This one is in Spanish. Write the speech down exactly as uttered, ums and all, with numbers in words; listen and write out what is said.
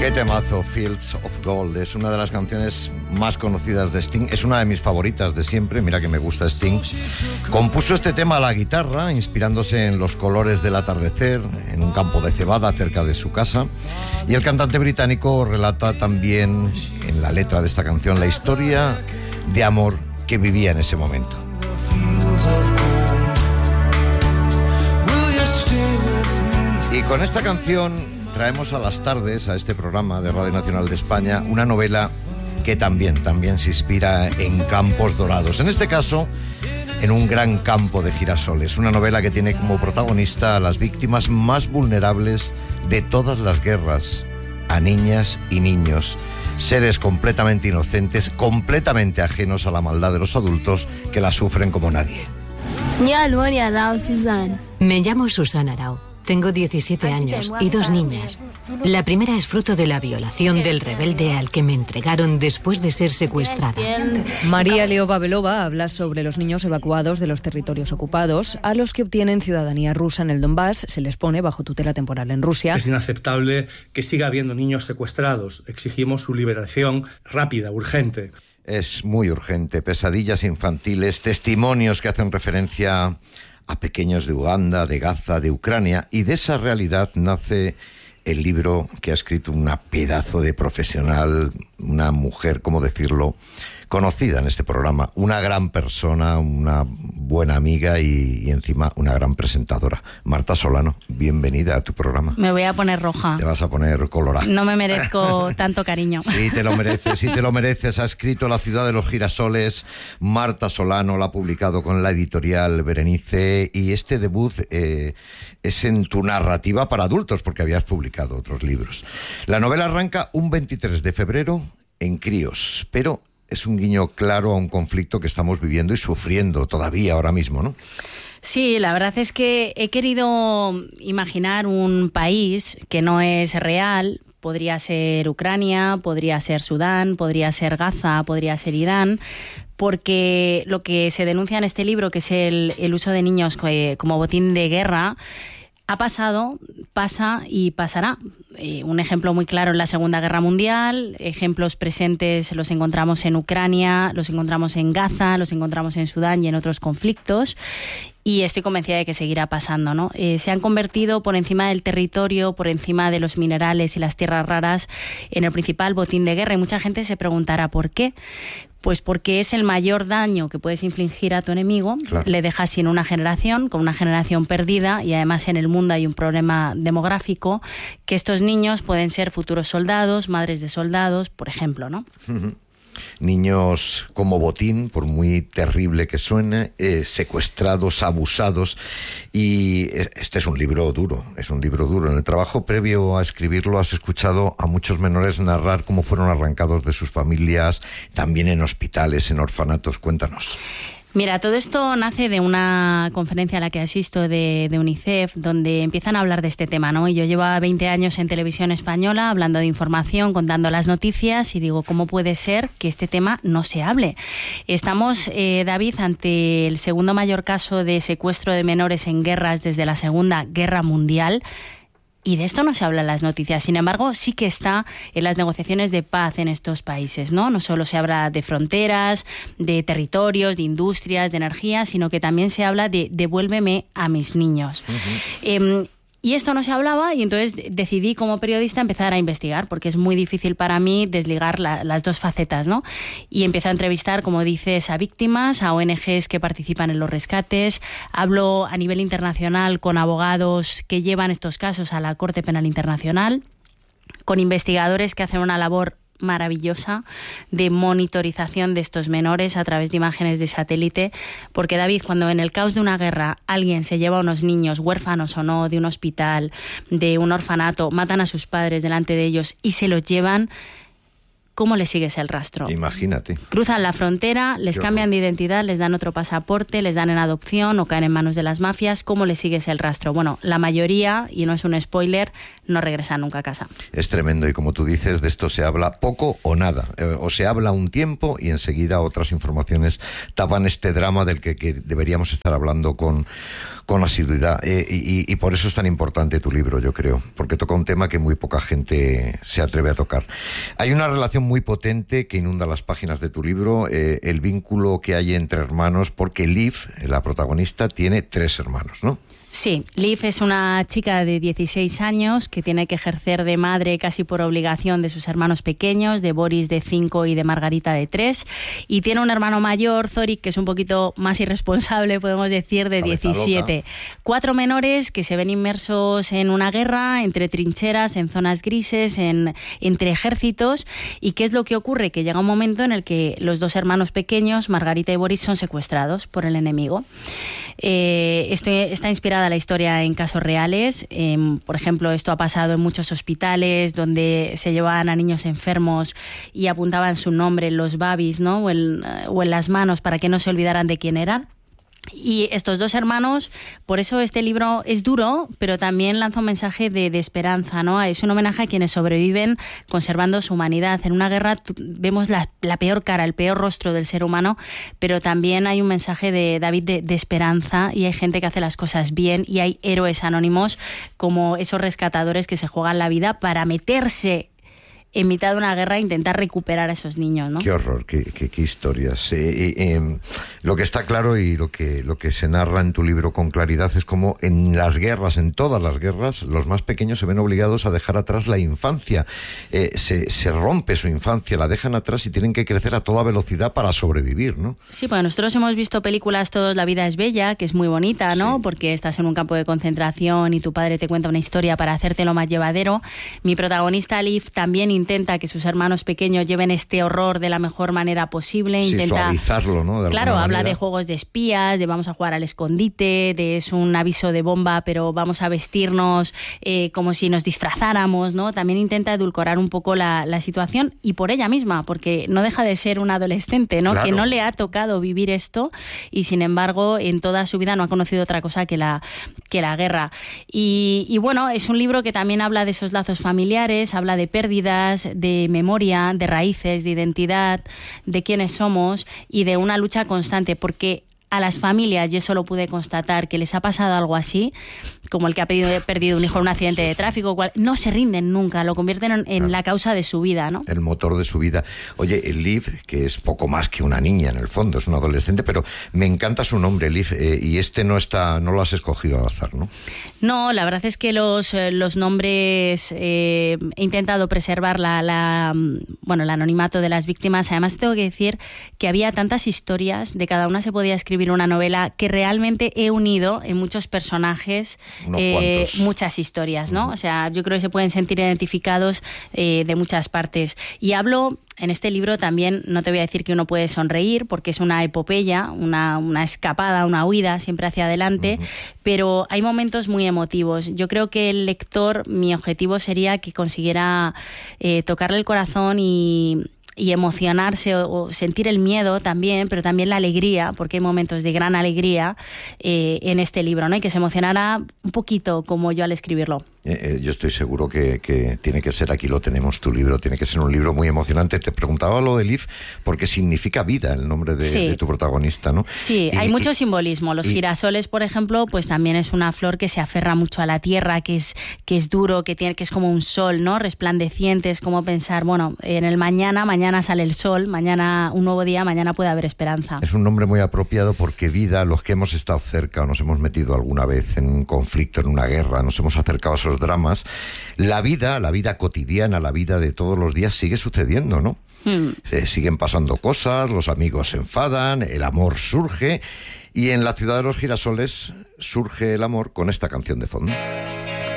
Qué temazo, Fields of Gold. Es una de las canciones más conocidas de Sting. Es una de mis favoritas de siempre. Mira que me gusta Sting. Compuso este tema a la guitarra, inspirándose en los colores del atardecer, en un campo de cebada cerca de su casa. Y el cantante británico relata también en la letra de esta canción la historia de amor que vivía en ese momento. Y con esta canción traemos a las tardes, a este programa de Radio Nacional de España, una novela que también, también se inspira en campos dorados. En este caso, en un gran campo de girasoles. Una novela que tiene como protagonista a las víctimas más vulnerables de todas las guerras, a niñas y niños, seres completamente inocentes, completamente ajenos a la maldad de los adultos que la sufren como nadie. Me llamo Susana Arau. Tengo diecisiete años y dos niñas. La primera es fruto de la violación del rebelde al que me entregaron después de ser secuestrada. María Leova-Belova habla sobre los niños evacuados de los territorios ocupados, a los que obtienen ciudadanía rusa en el Donbass. Se les pone bajo tutela temporal en Rusia. Es inaceptable que siga habiendo niños secuestrados. Exigimos su liberación rápida, urgente. Es muy urgente. Pesadillas infantiles, testimonios que hacen referencia a pequeños de Uganda, de Gaza, de Ucrania, y de esa realidad nace el libro que ha escrito una pedazo de profesional, una mujer, ¿cómo decirlo?, conocida en este programa, una gran persona, una buena amiga y, y encima una gran presentadora. Marta Solano, bienvenida a tu programa. Me voy a poner roja. Te vas a poner colorada. No me merezco tanto cariño. Sí, te lo mereces, sí te lo mereces. Ha escrito La ciudad de los girasoles. Marta Solano la ha publicado con la editorial Berenice, y este debut eh, es en tu narrativa para adultos, porque habías publicado otros libros. La novela arranca un veintitrés de febrero en Críos, pero es un guiño claro a un conflicto que estamos viviendo y sufriendo todavía ahora mismo, ¿no? Sí, la verdad es que he querido imaginar un país que no es real. Podría ser Ucrania, podría ser Sudán, podría ser Gaza, podría ser Irán, porque lo que se denuncia en este libro, que es el, el uso de niños como botín de guerra, ha pasado, pasa y pasará. Eh, un ejemplo muy claro en la Segunda Guerra Mundial, ejemplos presentes los encontramos en Ucrania, los encontramos en Gaza, los encontramos en Sudán y en otros conflictos. Y estoy convencida de que seguirá pasando, ¿no? Eh, se han convertido por encima del territorio, por encima de los minerales y las tierras raras, en el principal botín de guerra. Y mucha gente se preguntará ¿por qué? Pues porque es el mayor daño que puedes infligir a tu enemigo. Claro. Le dejas sin una generación, con una generación perdida, y además en el mundo hay un problema demográfico, que estos niños pueden ser futuros soldados, madres de soldados, por ejemplo, ¿no? Uh-huh. Niños como botín, por muy terrible que suene, eh, secuestrados, abusados. Y este es un libro duro, es un libro duro. En el trabajo previo a escribirlo has escuchado a muchos menores narrar cómo fueron arrancados de sus familias, también en hospitales, en orfanatos. Cuéntanos. Mira, todo esto nace de una conferencia a la que asisto de, de UNICEF, donde empiezan a hablar de este tema, ¿no? Y yo llevo veinte años en televisión española hablando de información, contando las noticias, y digo, ¿cómo puede ser que este tema no se hable? Estamos, eh, David, ante el segundo mayor caso de secuestro de menores en guerras desde la Segunda Guerra Mundial. Y de esto no se habla en las noticias. Sin embargo, sí que está en las negociaciones de paz en estos países, ¿no? No solo se habla de fronteras, de territorios, de industrias, de energía, sino que también se habla de devuélveme a mis niños. Uh-huh. Eh, Y esto no se hablaba, y entonces decidí como periodista empezar a investigar, porque es muy difícil para mí desligar la, las dos facetas, ¿no? Y empiezo a entrevistar, como dices, a víctimas, a O N Ges que participan en los rescates. Hablo a nivel internacional con abogados que llevan estos casos a la Corte Penal Internacional, con investigadores que hacen una labor maravillosa de monitorización de estos menores a través de imágenes de satélite, porque David, cuando en el caos de una guerra alguien se lleva a unos niños, huérfanos o no, de un hospital, de un orfanato, matan a sus padres delante de ellos y se los llevan, ¿cómo le sigues el rastro? Imagínate. Cruzan la frontera, les cambian de identidad, les dan otro pasaporte, les dan en adopción o caen en manos de las mafias. ¿Cómo le sigues el rastro? Bueno, la mayoría, y no es un spoiler, no regresan nunca a casa. Es tremendo, y como tú dices, de esto se habla poco o nada, eh, o se habla un tiempo y enseguida otras informaciones tapan este drama del que, que deberíamos estar hablando con, con asiduidad, eh, y, y por eso es tan importante tu libro, yo creo, porque toca un tema que muy poca gente se atreve a tocar. Hay una relación muy potente que inunda las páginas de tu libro, eh, el vínculo que hay entre hermanos, porque Liv, la protagonista, tiene tres hermanos, ¿no? Sí, Liv es una chica de dieciséis años que tiene que ejercer de madre casi por obligación de sus hermanos pequeños, de Boris de cinco y de Margarita de tres, y tiene un hermano mayor, Zorik, que es un poquito más irresponsable, podemos decir, de diecisiete. Cuatro menores que se ven inmersos en una guerra, entre trincheras, en zonas grises, en, entre ejércitos. ¿Y qué es lo que ocurre? Que llega un momento en el que los dos hermanos pequeños, Margarita y Boris, son secuestrados por el enemigo. Eh, esto está inspirada la historia en casos reales. Eh, por ejemplo, esto ha pasado en muchos hospitales donde se llevaban a niños enfermos y apuntaban su nombre en los babis, ¿no? o, en, o en las manos para que no se olvidaran de quién eran. Y estos dos hermanos, por eso este libro es duro, pero también lanza un mensaje de, de esperanza, ¿no? Es un homenaje a quienes sobreviven conservando su humanidad. En una guerra vemos la, la peor cara, el peor rostro del ser humano, pero también hay un mensaje de David de, de esperanza, y hay gente que hace las cosas bien, y hay héroes anónimos como esos rescatadores que se juegan la vida para meterse en mitad de una guerra e intentar recuperar a esos niños, ¿no? Qué horror, qué, qué, qué historias. Eh, eh, eh, lo que está claro y lo que, lo que se narra en tu libro con claridad es como en las guerras, en todas las guerras, los más pequeños se ven obligados a dejar atrás la infancia. Eh, se, se rompe su infancia, la dejan atrás y tienen que crecer a toda velocidad para sobrevivir, ¿no? Sí, pues nosotros hemos visto películas todos, La vida es bella, que es muy bonita, ¿no? Sí. Porque estás en un campo de concentración y tu padre te cuenta una historia para hacértelo más llevadero. Mi protagonista, Liv, también intenta que sus hermanos pequeños lleven este horror de la mejor manera posible. Sí, intenta suavizarlo, ¿no? De claro, habla manera. de juegos de espías, de vamos a jugar al escondite, de es un aviso de bomba, pero vamos a vestirnos eh, como si nos disfrazáramos, ¿no? También intenta edulcorar un poco la, la situación, y por ella misma, porque no deja de ser una adolescente, ¿no? Claro. Que no le ha tocado vivir esto, y sin embargo en toda su vida no ha conocido otra cosa que la, que la guerra. Y, y bueno, es un libro que también habla de esos lazos familiares, habla de pérdidas, de memoria, de raíces, de identidad, de quiénes somos, y de una lucha constante, porque a las familias, y eso lo pude constatar, que les ha pasado algo así, como el que ha perdido, perdido un hijo en un accidente de tráfico, cual, no se rinden nunca, lo convierten en, en la causa de su vida, ¿no? El motor de su vida. Oye, el Liv, que es poco más que una niña en el fondo, es una adolescente, pero me encanta su nombre, Liv, eh, y este no está, no lo has escogido al azar, ¿no? No, la verdad es que los, los nombres eh, he intentado preservar la, la, bueno, el anonimato de las víctimas. Además tengo que decir que había tantas historias, de cada una se podía escribir una novela, que realmente he unido en muchos personajes eh, muchas historias, ¿no? Uh-huh. O sea, yo creo que se pueden sentir identificados eh, de muchas partes. Y hablo en este libro también, no te voy a decir que uno puede sonreír, porque es una epopeya, una, una escapada, una huida siempre hacia adelante, uh-huh. pero hay momentos muy emotivos. Yo creo que el lector, mi objetivo sería que consiguiera eh, tocarle el corazón y... y emocionarse o, o sentir el miedo también, pero también la alegría, porque hay momentos de gran alegría eh, en este libro, ¿no? Y que se emocionara un poquito como yo al escribirlo. Eh, eh, yo estoy seguro que, que tiene que ser, aquí lo tenemos, tu libro, tiene que ser un libro muy emocionante. Te preguntaba lo de Liv porque significa vida el nombre de, sí. de tu protagonista, ¿no? Sí, y, hay mucho y, simbolismo. Los y, girasoles, por ejemplo, pues también es una flor que se aferra mucho a la tierra, que es, que es duro, que, tiene, que es como un sol, ¿no? Resplandeciente, es como pensar, bueno, en el mañana, mañana Mañana sale el sol, mañana un nuevo día, mañana puede haber esperanza. Es un nombre muy apropiado porque vida, los que hemos estado cerca o nos hemos metido alguna vez en un conflicto, en una guerra, nos hemos acercado a esos dramas, la vida, la vida cotidiana, la vida de todos los días sigue sucediendo, ¿no? Mm. Se siguen pasando cosas, los amigos se enfadan, el amor surge, y en la ciudad de los girasoles surge el amor con esta canción de fondo.